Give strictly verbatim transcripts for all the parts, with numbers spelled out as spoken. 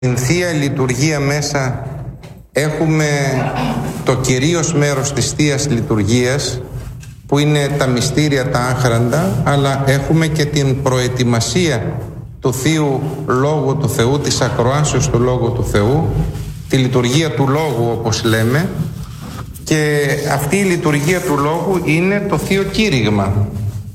Στην Θεία Λειτουργία μέσα έχουμε το κυρίως μέρος της Θείας Λειτουργίας, που είναι τα μυστήρια τα άχραντα, αλλά έχουμε και την προετοιμασία του Θείου Λόγου του Θεού, της ακροάσεως του Λόγου του Θεού, τη λειτουργία του Λόγου όπως λέμε, και αυτή η λειτουργία του Λόγου είναι το Θείο Κήρυγμα.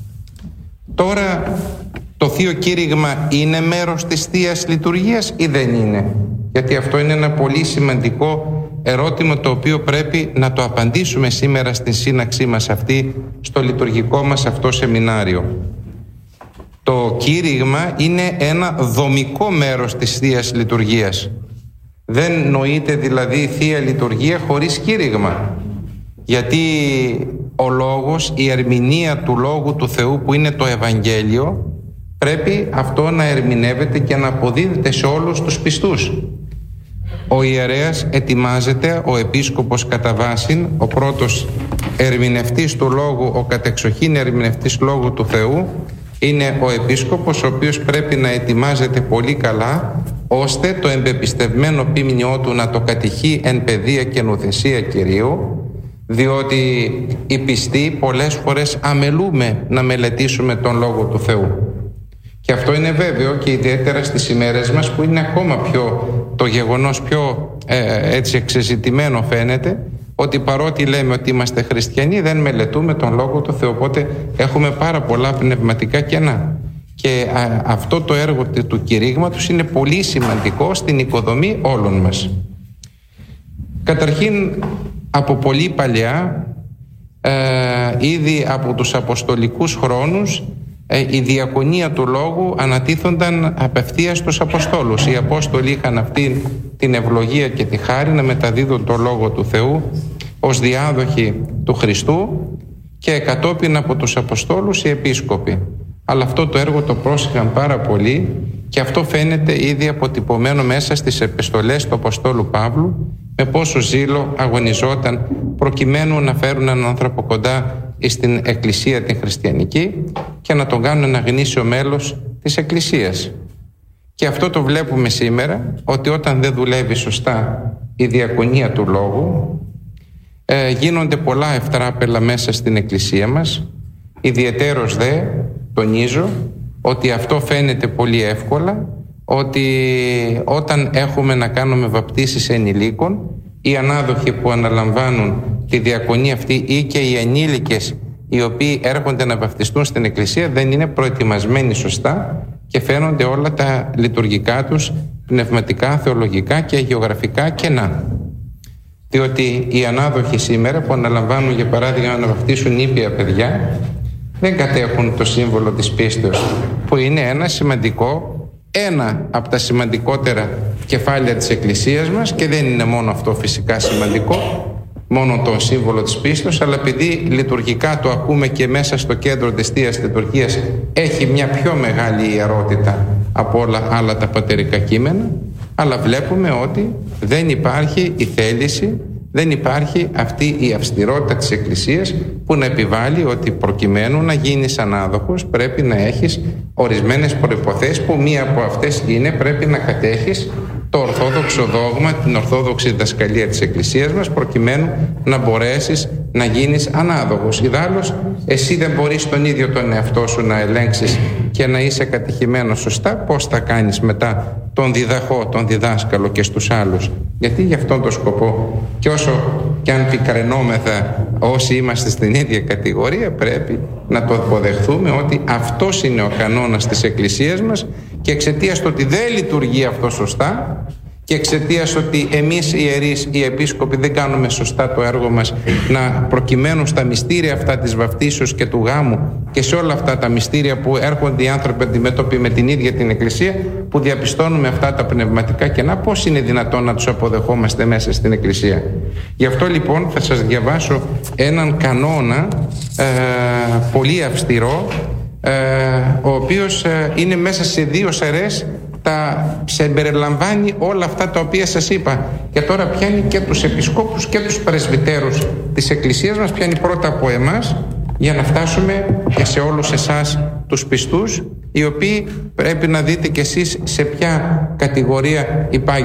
Τώρα, το Θείο Κήρυγμα είναι μέρος της Θείας Λειτουργίας ή δεν είναι? Γιατί αυτό είναι ένα πολύ σημαντικό ερώτημα, το οποίο πρέπει να το απαντήσουμε σήμερα στην σύναξή μας αυτή, στο λειτουργικό μας αυτό σεμινάριο. Το κήρυγμα είναι ένα δομικό μέρος της Θείας Λειτουργίας. Δεν νοείται δηλαδή Θεία Λειτουργία χωρίς κήρυγμα. Γιατί ο λόγος, η ερμηνεία του Λόγου του Θεού που είναι το Ευαγγέλιο, πρέπει αυτό να ερμηνεύεται και να αποδίδεται σε όλους τους πιστούς. Ο ιερέας ετοιμάζεται, ο επίσκοπος κατά βάσιν, ο πρώτος ερμηνευτής του Λόγου, ο κατεξοχήν ερμηνευτής Λόγου του Θεού, είναι ο επίσκοπος, ο οποίος πρέπει να ετοιμάζεται πολύ καλά, ώστε το εμπεπιστευμένο ποίμνιό του να το κατηχεί εν παιδεία και νουθεσία Κυρίου, διότι οι πιστοί πολλές φορές αμελούμε να μελετήσουμε τον Λόγο του Θεού. Και αυτό είναι βέβαιο και ιδιαίτερα στις ημέρες μας, που είναι ακόμα πιο, το γεγονός πιο ε, έτσι εξεζητημένο φαίνεται, ότι παρότι λέμε ότι είμαστε χριστιανοί, δεν μελετούμε τον Λόγο του Θεού, οπότε έχουμε πάρα πολλά πνευματικά κενά. Και α, αυτό το έργο του κηρύγματος είναι πολύ σημαντικό στην οικοδομή όλων μας. Καταρχήν, από πολύ παλιά, ε, ήδη από τους αποστολικούς χρόνους, ε, η διακονία του Λόγου ανατίθονταν απευθείας στους Αποστόλους. Οι Απόστολοι είχαν αυτή την ευλογία και τη χάρη να μεταδίδουν το Λόγο του Θεού ως διάδοχοι του Χριστού, και κατόπιν από τους Αποστόλους οι Επίσκοποι. Αλλά αυτό το έργο το πρόσεχαν πάρα πολύ, και αυτό φαίνεται ήδη αποτυπωμένο μέσα στις επιστολές του Αποστόλου Παύλου, με πόσο ζήλο αγωνιζόταν προκειμένου να φέρουν έναν άνθρωπο κοντά στην Εκκλησία την χριστιανική και να τον κάνουν ένα γνήσιο μέλος της Εκκλησίας. Και αυτό το βλέπουμε σήμερα, ότι όταν δεν δουλεύει σωστά η διακονία του Λόγου, ε, γίνονται πολλά ευτράπελα μέσα στην Εκκλησία μας. Ιδιαιτέρως δε τονίζω ότι αυτό φαίνεται πολύ εύκολα, ότι όταν έχουμε να κάνουμε βαπτίσεις ενηλίκων, οι ανάδοχοι που αναλαμβάνουν τη διακονία αυτή ή και οι ενήλικες οι οποίοι έρχονται να βαπτιστούν στην Εκκλησία δεν είναι προετοιμασμένοι σωστά, και φαίνονται όλα τα λειτουργικά τους πνευματικά, θεολογικά και αγιογραφικά κενά. Διότι οι ανάδοχοι σήμερα που αναλαμβάνουν για παράδειγμα να βαπτίσουν ήπια παιδιά δεν κατέχουν το σύμβολο της πίστεως, που είναι ένα σημαντικό, ένα από τα σημαντικότερα κεφάλαια της Εκκλησίας μας, και δεν είναι μόνο αυτό φυσικά σημαντικό, μόνο το σύμβολο της πίστεως, αλλά επειδή λειτουργικά το ακούμε και μέσα στο κέντρο της Θείας Λειτουργίας έχει μια πιο μεγάλη ιερότητα από όλα άλλα τα πατερικά κείμενα, αλλά βλέπουμε ότι δεν υπάρχει η θέληση, δεν υπάρχει αυτή η αυστηρότητα της Εκκλησίας που να επιβάλλει ότι προκειμένου να γίνεις ανάδοχος πρέπει να έχεις ορισμένες προϋποθέσεις, που μία από αυτές είναι πρέπει να κατέχεις το ορθόδοξο δόγμα, την ορθόδοξη διδασκαλία της Εκκλησίας μας, προκειμένου να μπορέσεις να γίνεις ανάδοχος. Ιδάλλως εσύ δεν μπορείς τον ίδιο τον εαυτό σου να ελέγξεις και να είσαι κατεχημένος σωστά. Πώς θα κάνεις μετά τον διδαχό, τον διδάσκαλο και στους άλλους? Γιατί γι' αυτόν τον σκοπό, και όσο και αν πικραινόμεθα όσοι είμαστε στην ίδια κατηγορία, πρέπει να το αποδεχθούμε ότι αυτός είναι ο κανόνας της Εκκλησίας μας, και εξαιτίας του ότι δεν λειτουργεί αυτό σωστά, και εξαιτίας ότι εμείς οι ιερείς, οι επίσκοποι δεν κάνουμε σωστά το έργο μας, να προκειμένου στα μυστήρια αυτά της βαπτίσεως και του γάμου και σε όλα αυτά τα μυστήρια που έρχονται οι άνθρωποι αντιμέτωποι με την ίδια την Εκκλησία, που διαπιστώνουμε αυτά τα πνευματικά κενά, πώς είναι δυνατόν να τους αποδεχόμαστε μέσα στην Εκκλησία? Γι' αυτό λοιπόν θα σας διαβάσω έναν κανόνα ε, πολύ αυστηρό, ε, ο οποίος ε, είναι μέσα σε δύο σερές, τα συμπεριλαμβάνει όλα αυτά τα οποία σας είπα, και τώρα πιάνει και τους επισκόπους και τους πρεσβυτέρους της Εκκλησίας μας, πιάνει πρώτα από εμάς, για να φτάσουμε και σε όλους εσάς τους πιστούς, οι οποίοι πρέπει να δείτε κι εσείς σε ποια κατηγορία υπάγονται.